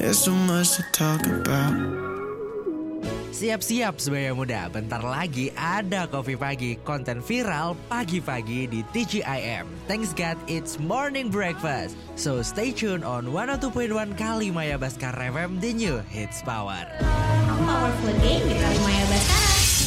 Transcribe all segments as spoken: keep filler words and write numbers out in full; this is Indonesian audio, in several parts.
There's so much to talk about. Siap-siap sebagai muda, bentar lagi ada Kopi Pagi, konten viral pagi-pagi di T G I M. Thanks God, it's morning breakfast. So stay tuned on seratus dua koma satu Kalimaya Baskara F M, the new hits power. Powerful day di Kalimaya Baskara.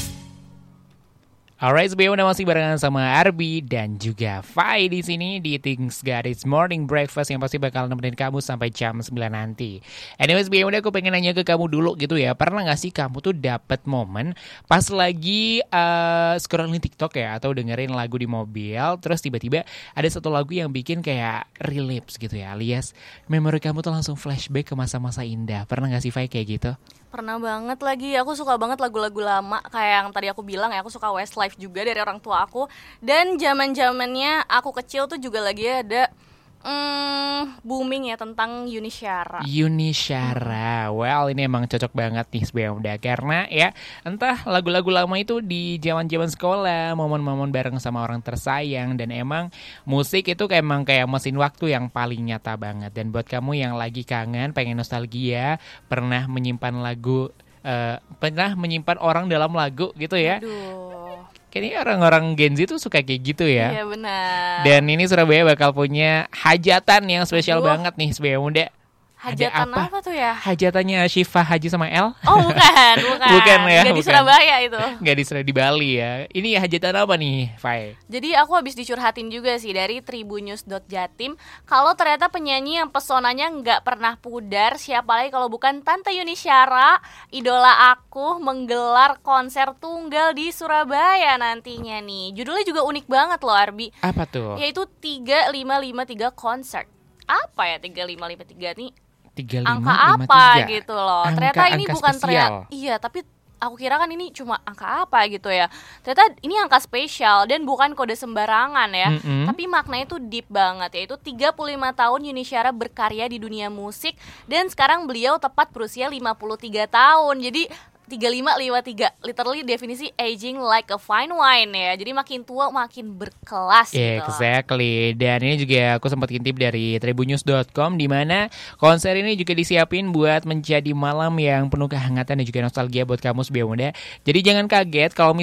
Alright, sebelum udah masih barengan sama Arbi dan juga Fai di sini di Things God It's Morning Breakfast yang pasti bakal nemenin kamu sampai jam sembilan nanti. Anyway, sebelum udah aku pengen nanya ke kamu dulu gitu ya. Pernah gak sih kamu tuh dapet momen pas lagi uh, scrolling TikTok ya atau dengerin lagu di mobil, terus tiba-tiba ada satu lagu yang bikin kayak relapse gitu ya, alias memori kamu tuh langsung flashback ke masa-masa indah. Pernah gak sih Fai kayak gitu? Pernah banget lagi, aku suka banget lagu-lagu lama kayak yang tadi aku bilang ya, aku suka Westlife juga dari orang tua aku. Dan zaman-zamannya aku kecil tuh juga lagi ada hmm, booming ya tentang Yuni Syara. Yuni Syara, well ini emang cocok banget nih sebenarnya udah, karena ya entah lagu-lagu lama itu di zaman-zaman sekolah, momen-momen bareng sama orang tersayang, dan emang musik itu emang kayak mesin waktu yang paling nyata banget. Dan buat kamu yang lagi kangen, pengen nostalgia, pernah menyimpan lagu, uh, pernah menyimpan orang dalam lagu gitu ya. Aduh. Kayaknya orang-orang Gen Z tuh suka kayak gitu ya. Iya benar. Dan ini Surabaya bakal punya hajatan yang spesial Aduh. banget nih sebenarnya muda. Hajatan apa? apa tuh ya? Hajatannya Syifa Haji sama El? Oh bukan, bukan. Bukan ya, Nggak di bukan. Surabaya itu. Nggak di Surabaya, di Bali ya. Ini hajatan apa nih, Fai? Jadi aku habis dicurhatin juga sih dari tribunnews dot jatim. Kalau ternyata penyanyi yang pesonanya nggak pernah pudar, siapa lagi kalau bukan Tante Yuni Syara, idola aku, menggelar konser tunggal di Surabaya nantinya nih. Judulnya juga unik banget loh Arbi. Apa tuh? Yaitu tiga lima lima tiga Concert. Apa ya tiga lima lima tiga nih? tiga lima Angka lima apa tiga gitu loh. Angka, Ternyata ini angka bukan spesial. ternyata. Iya, tapi aku kira kan ini cuma angka apa gitu ya. Ternyata ini angka spesial dan bukan kode sembarangan ya. Mm-mm. Tapi maknanya itu deep banget, yaitu tiga puluh lima tahun Yuni Syara berkarya di dunia musik dan sekarang beliau tepat berusia lima puluh tiga tahun. Jadi tiga lima lima tiga literally definisi aging like a fine wine ya. Jadi makin tua makin berkelas gitu. Exactly. Dan ini juga aku sempat intip dari tribunnews dot com, di mana konser ini juga disiapin buat menjadi malam yang penuh kehangatan dan juga nostalgia buat kamu sebagai muda. Jadi jangan kaget kalau